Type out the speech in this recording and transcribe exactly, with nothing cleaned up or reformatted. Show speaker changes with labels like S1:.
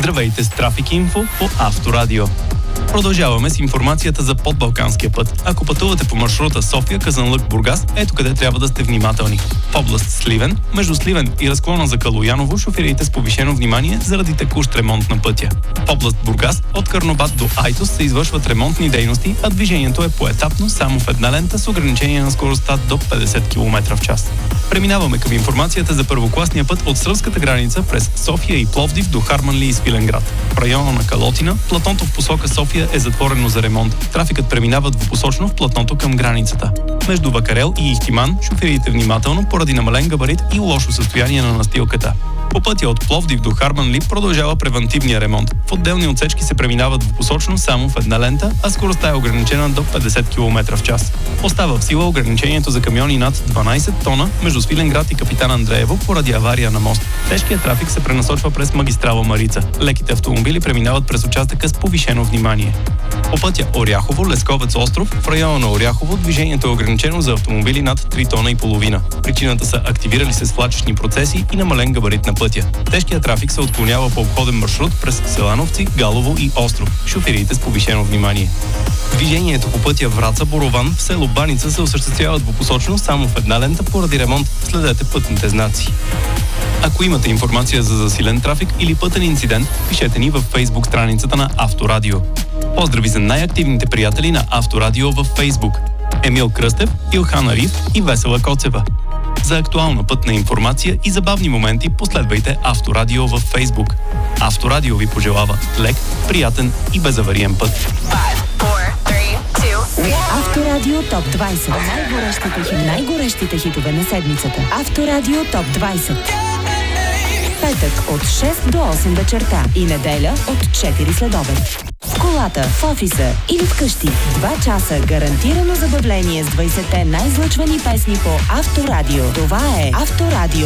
S1: Здравейте с Трафик Инфо по Авторадио. Продължаваме с информацията за подбалканския път. Ако пътувате по маршрута София, Казанлък, Бургас, ето къде трябва да сте внимателни. В област Сливен, между Сливен и разклона за Калояново, шофирайте с повишено внимание заради текущ ремонт на пътя. В област Бургас, от Карнобат до Айтос се извършват ремонтни дейности, а движението е поетапно само в една лента с ограничение на скоростта до петдесет километра в час. Преминаваме към информацията за първокласния път от сръбската граница през София и Пловдив до Харманли и Свиленград. В района на Калотина, платното в посока София е затворено за ремонт. Трафикът преминава двупосочно в платното към границата. Между Вакарел и Ихтиман шофирайте внимателно поради намален габарит и лошо състояние на настилката. По пътя от Пловдив до Харманли продължава превантивния ремонт. В отделни отсечки се преминава двупосочно само в една лента, а скоростта е ограничена до петдесет километра в час. Остава в сила ограничението за камиони над дванадесет тона между Свиленград и Капитан Андреево поради авария на мост. Тежкият трафик се пренасочва през магистрала Марица. Леките автомобили преминават през участъка с повишено внимание. По пътя Оряхово, Лесковец остров, в района на Оряхово движението е ограничено за автомобили над три тона и половина. Причината са активирали се свлачъчни процеси и намален габарит на пътя. Тежкият трафик се отклонява по обходен маршрут през Селановци, Галово и Остров. Шофирайте с повишено внимание. Движението по пътя Враца-Борован в село Баница се осъществява двупосочно само в една лента поради ремонт. Следете пътните знаци. Ако имате информация за засилен трафик или пътен инцидент, пишете ни във Facebook страницата на Авторадио. Поздрави за най-активните приятели на Авторадио във Facebook: Емил Кръстев, Илхан Ариф и Весела Коцева. За актуална пътна информация и забавни моменти последвайте Авторадио във Facebook. Авторадио ви пожелава лек, приятен и безавариен път.
S2: Авторадио Топ двадесет. Най-горещите, хит, най-горещите хитове на седмицата. Авторадио Топ двадесет. Петък от шест до осем вечерта и неделя от четири следобед. В колата, в офиса или вкъщи. Два часа гарантирано забавление с двадесетте най-излъчвани песни по Авторадио. Това е Авторадио.